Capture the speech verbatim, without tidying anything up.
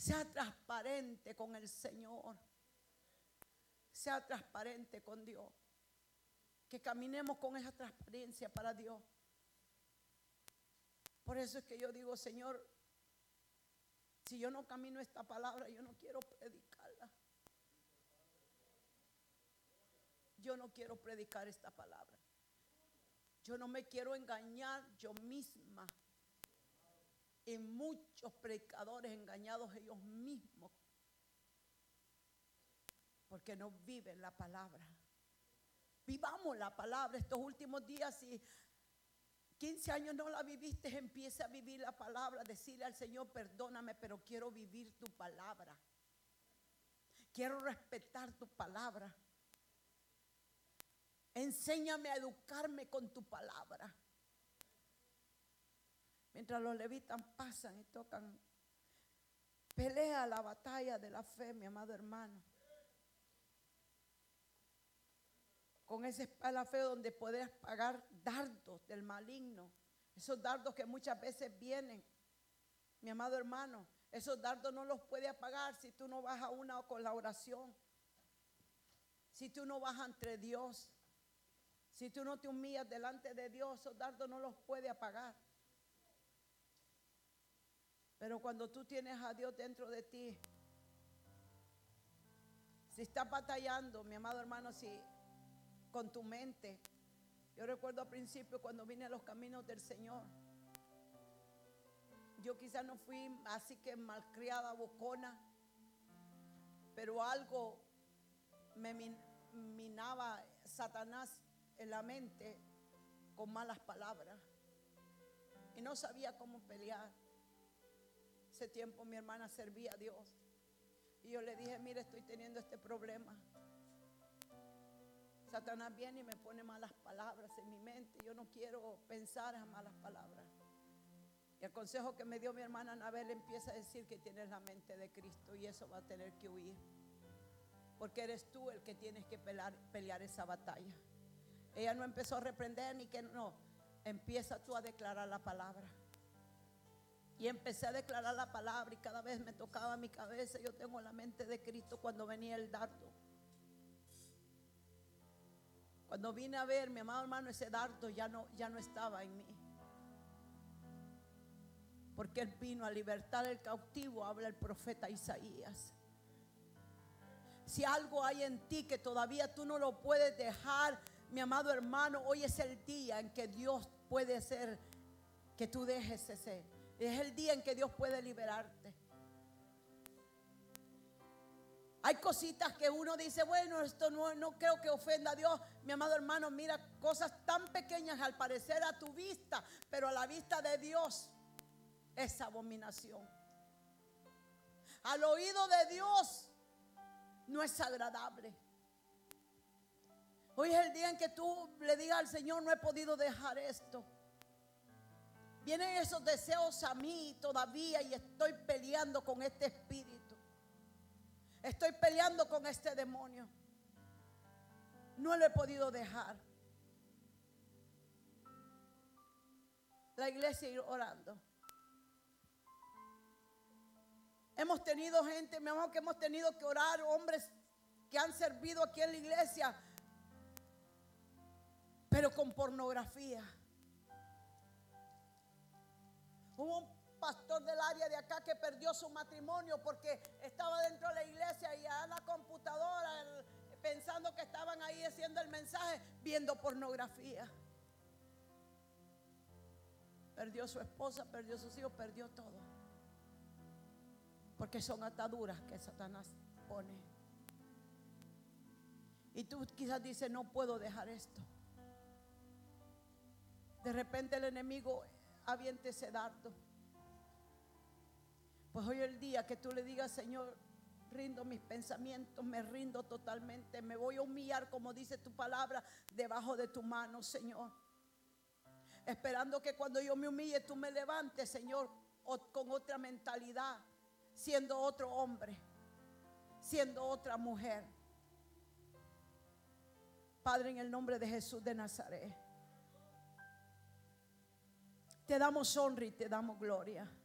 Sea transparente con el Señor. Sea transparente con Dios. Que caminemos con esa transparencia para Dios. Por eso es que yo digo, Señor, si yo no camino esta palabra, yo no quiero predicarla. Yo no quiero predicar esta palabra. Yo no me quiero engañar yo misma. Y muchos predicadores engañados ellos mismos. Porque no viven la palabra. Vivamos la palabra estos últimos días. Si quince años no la viviste, empieza a vivir la palabra. Decirle al Señor, perdóname, pero quiero vivir tu palabra. Quiero respetar tu palabra. Enséñame a educarme con tu palabra. Mientras los levitas pasan y tocan, pelea la batalla de la fe, mi amado hermano. Con esa espada de la fe donde podrás pagar dardos del maligno. Esos dardos que muchas veces vienen, mi amado hermano. Esos dardos no los puedes apagar si tú no vas a una con la oración. Si tú no vas ante Dios. Si tú no te humillas delante de Dios, esos dardos no los puede apagar. Pero cuando tú tienes a Dios dentro de ti, si estás batallando, mi amado hermano, si con tu mente, yo recuerdo al principio cuando vine a los caminos del Señor, yo quizás no fui así que malcriada, bocona, pero algo me minaba Satanás en la mente con malas palabras y no sabía cómo pelear. Ese tiempo mi hermana servía a Dios y yo le dije, mire, estoy teniendo este problema. Satanás viene y me pone malas palabras en mi mente. Yo no quiero pensar en malas palabras. Y el consejo que me dio mi hermana Anabel, empieza a decir que tienes la mente de Cristo y eso va a tener que huir. Porque eres tú el que tienes que pelear, pelear esa batalla. Ella no empezó a reprender ni que no. Empieza tú a declarar la palabra. Y empecé a declarar la palabra y cada vez me tocaba mi cabeza. Yo tengo la mente de Cristo cuando venía el dardo. Cuando vine a ver, mi amado hermano, ese dardo ya no, ya no estaba en mí. Porque Él vino a libertar al cautivo, habla el profeta Isaías. Si algo hay en ti que todavía tú no lo puedes dejar, mi amado hermano, hoy es el día en que Dios puede hacer que tú dejes ese. Es el día en que Dios puede liberarte. Hay cositas que uno dice, bueno, esto no, no creo que ofenda a Dios. Mi amado hermano, mira, cosas tan pequeñas al parecer a tu vista, pero a la vista de Dios es abominación. Al oído de Dios no es agradable. Hoy es el día en que tú le digas al Señor, no he podido dejar esto. Vienen esos deseos a mí todavía y estoy peleando con este espíritu. Estoy peleando con este demonio. No lo he podido dejar. La iglesia ir orando. Hemos tenido gente, mi amor, que hemos tenido que orar, hombres que han servido aquí en la iglesia, pero con pornografía. Hubo un pastor del área de acá que perdió su matrimonio porque estaba dentro de la iglesia y a la computadora el, pensando que estaban ahí haciendo el mensaje, viendo pornografía. Perdió su esposa, perdió sus hijos, perdió todo. Porque son ataduras que Satanás pone. Y tú quizás dices, no puedo dejar esto. De repente el enemigo avienta ese dardo. Pues hoy es el día que tú le digas, Señor, rindo mis pensamientos, me rindo totalmente, me voy a humillar, como dice tu palabra, debajo de tu mano, Señor. Esperando que cuando yo me humille, tú me levantes, Señor, con otra mentalidad, siendo otro hombre, siendo otra mujer. Padre, en el nombre de Jesús de Nazaret, te damos honra y te damos gloria.